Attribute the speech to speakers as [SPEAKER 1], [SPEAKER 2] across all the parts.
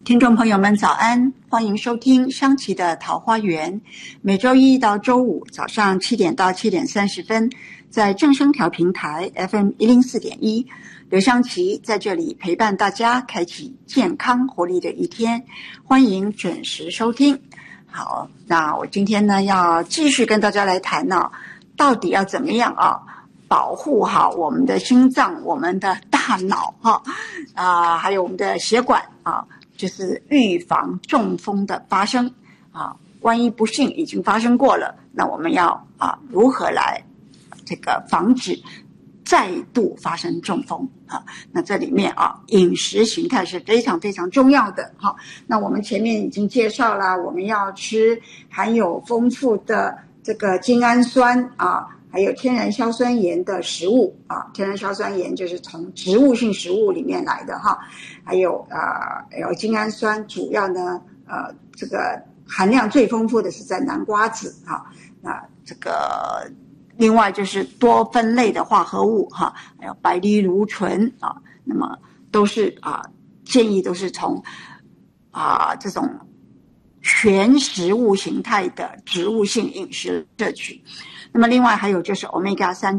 [SPEAKER 1] 听众朋友们早安，欢迎收听香琪的桃花源，每周一到周五早上7点到7点30分，在正声调平台 FM104.1，刘香琪在这里陪伴大家，开启健康活力的一天，欢迎准时收听。好，那我今天呢要继续跟大家来谈到底要怎么样保护好我们的心脏、我们的大脑还有我们的血管就是预防中风的发生万一不幸已经发生过了，那我们要如何来这个防止再度发生中风那这里面饮食形态是非常非常重要的那我们前面已经介绍了，我们要吃含有丰富的这个精氨酸还有天然硝酸盐的食物天然硝酸盐就是从植物性食物里面来的还有精氨酸，主要呢这个含量最丰富的是在南瓜子那这个另外就是多酚类的化合物还有白藜芦醇那么都是建议都是从这种全食物形态的植物性饮食摄取。那么另外还有就是 omega-3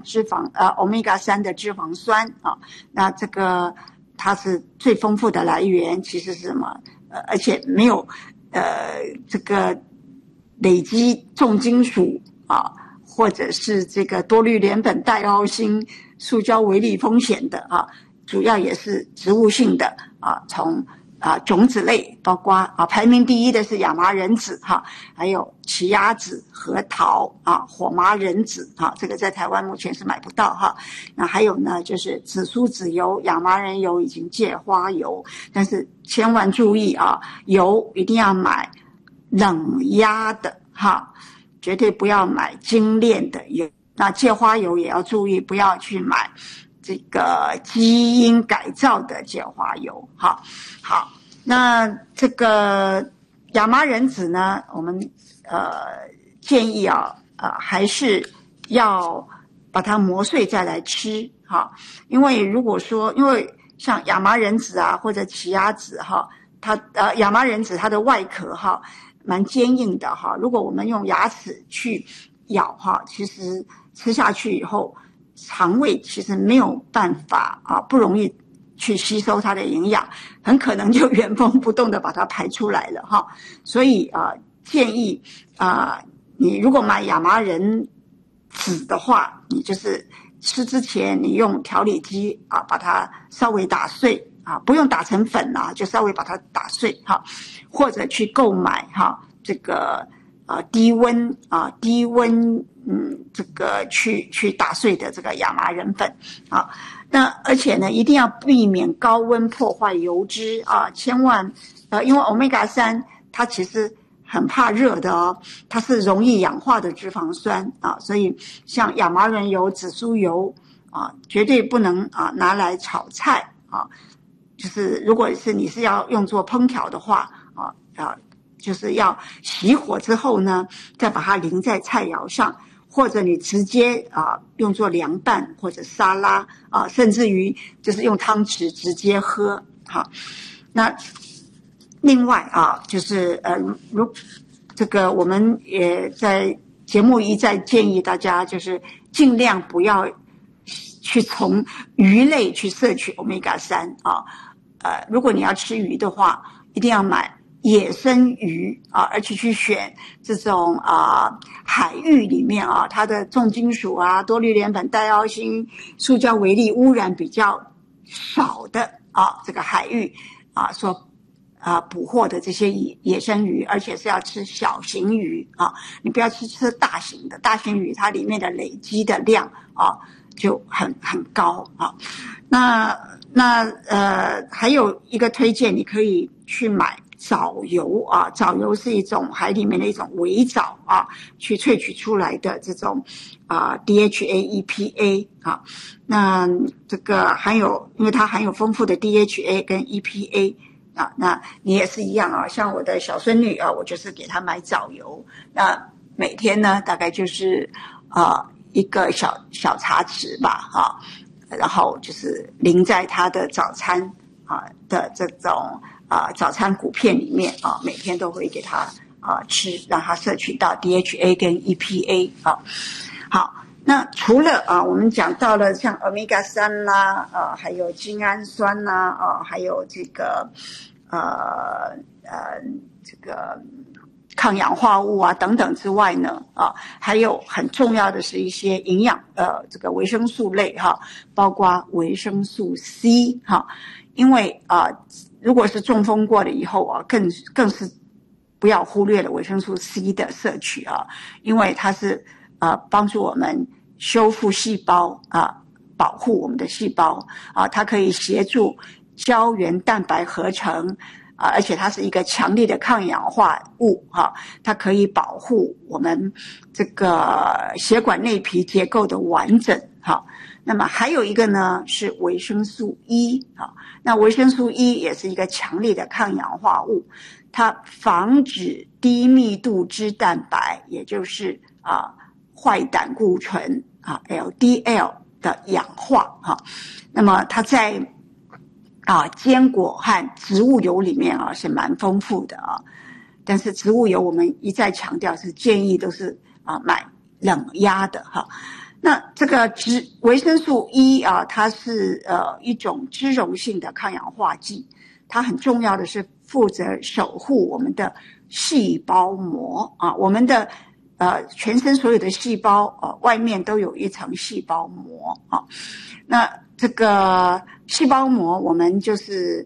[SPEAKER 1] omega-3 的脂肪酸那这个它是最丰富的来源，其实是什么而且没有这个累积重金属或者是这个多氯联苯代奥辛塑胶微粒风险的主要也是植物性的从种子类，包括排名第一的是亚麻仁籽还有奇亚籽、核桃火麻仁籽这个在台湾目前是买不到那还有呢就是紫苏籽油、亚麻仁油以及芥花油，但是千万注意油一定要买冷压的绝对不要买精炼的油。那芥花油也要注意，不要去买这个基因改造的芥花油好，那这个亚麻仁籽呢，我们建议还是要把它磨碎再来吃因为如果说像亚麻仁籽或者奇亚籽它亚麻仁籽它的外壳蛮坚硬的如果我们用牙齿去咬其实吃下去以后肠胃其实没有办法不容易去吸收它的营养，很可能就原封不动的把它排出来了所以建议你如果买亚麻仁籽的话，你就是吃之前你用调理机把它稍微打碎不用打成粉就稍微把它打碎或者去购买这个低温这个去打碎的这个亚麻仁粉那而且呢一定要避免高温破坏油脂千万因为 omega-3 它其实很怕热的它是容易氧化的脂肪酸所以像亚麻仁油、紫苏油绝对不能拿来炒菜就是如果是你是要用作烹调的话就是要熄火之后呢再把它淋在菜肴上，或者你直接用作凉拌或者沙拉甚至于就是用汤匙直接喝那另外就是这个我们也在节目一再建议大家就是尽量不要去从鱼类去摄取 omega-3如果你要吃鱼的话一定要买野生鱼而且去选这种海域里面它的重金属多氯联苯代奥辛塑胶微粒污染比较少的这个海域所捕获的这些野生鱼，而且是要吃小型鱼你不要吃大型的，大型鱼它里面的累积的量就很高那还有一个推荐，你可以去买藻油藻油是一种海里面的一种微藻去萃取出来的这种DHA EPA那这个因为它含有丰富的 DHA 跟 EPA那你也是一样像我的小孙女我就是给她买藻油，那每天呢大概就是一个小茶匙吧然后就是淋在她的早餐的这种早餐谷片里面每天都会给他吃，让他摄取到 DHA 跟 EPA 好，那除了我们讲到了像 Omega-3 啦，还有精氨酸啦，还有这个这个抗氧化物等等之外呢，还有很重要的是一些营养这个维生素类包括维生素 C 因为如果是中风过了以后更是不要忽略了维生素 C 的摄取因为它是帮助我们修复细胞保护我们的细胞它可以协助胶原蛋白合成而且它是一个强力的抗氧化物它可以保护我们这个血管内皮结构的完整那么还有一个呢是维生素 E 那维生素 E 也是一个强力的抗氧化物，它防止低密度脂蛋白，也就是坏胆固醇LDL 的氧化那么它在坚果和植物油里面是蛮丰富的但是植物油我们一再强调是建议都是买冷压的那这个维生素 E 它是一种脂溶性的抗氧化剂，它很重要的是负责守护我们的细胞膜我们的全身所有的细胞外面都有一层细胞膜那这个细胞膜我们就是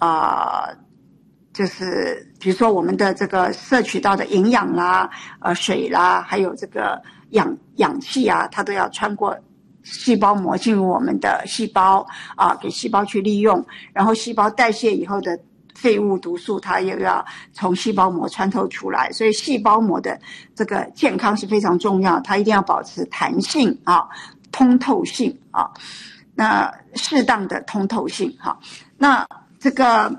[SPEAKER 1] 比如说我们的这个摄取到的营养啦水啦还有这个氧气它都要穿过细胞膜进入我们的细胞给细胞去利用，然后细胞代谢以后的废物毒素它又要从细胞膜穿透出来，所以细胞膜的这个健康是非常重要，它一定要保持弹性通透性那适当的通透性那这个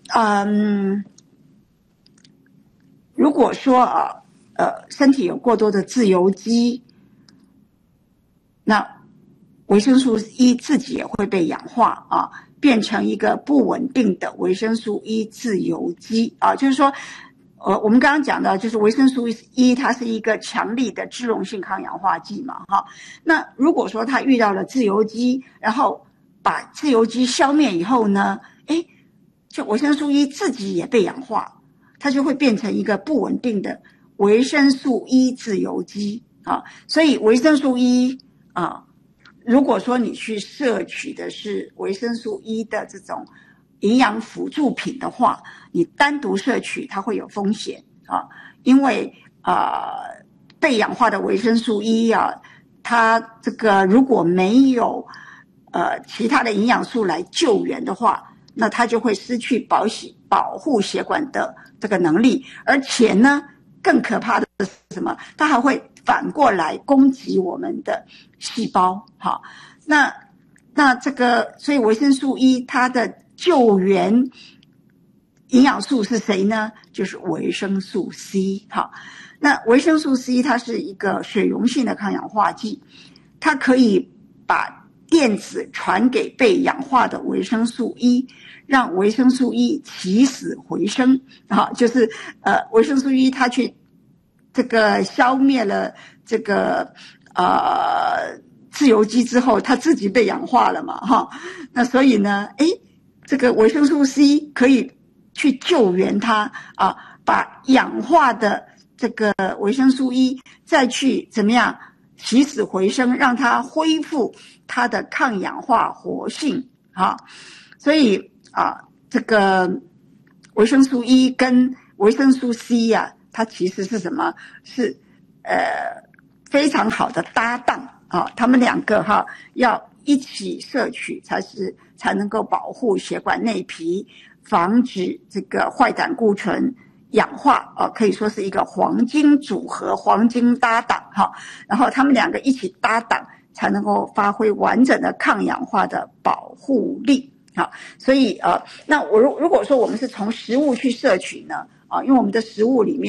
[SPEAKER 1] 如果说身体有过多的自由基，那维生素 E 自己也会被氧化变成一个不稳定的维生素 E 自由基就是说我们刚刚讲的就是维生素 E 它是一个强力的脂溶性抗氧化剂嘛那如果说它遇到了自由基，然后把自由基消灭以后呢就维生素 E 自己也被氧化，它就会变成一个不稳定的维生素 E 自由基所以维生素 E 如果说你去摄取的是维生素 E 的这种营养辅助品的话，你单独摄取它会有风险因为被氧化的维生素 E 它这个如果没有其他的营养素来救援的话，那它就会失去保护血管的这个能力，而且呢更可怕的是什么？它还会反过来攻击我们的细胞那这个所以维生素 E 它的救援营养素是谁呢？就是维生素 C 那维生素 C 它是一个水溶性的抗氧化剂，它可以把电子传给被氧化的维生素 E， 让维生素 E 起死回生就是维生素 E 它去这个消灭了这个自由基之后，它自己被氧化了嘛那所以呢这个维生素 C 可以去救援它把氧化的这个维生素 E 再去怎么样起死回生，让它恢复它的抗氧化活性所以这个维生素 E 跟维生素 C 它其实是什么？是非常好的搭档他们两个要一起摄取才能够保护血管内皮，防止这个坏胆固醇氧化可以说是一个黄金组合、黄金搭档然后他们两个一起搭档才能够发挥完整的抗氧化的保护力所以那如果说我们是从食物去摄取呢因为我们的食物里面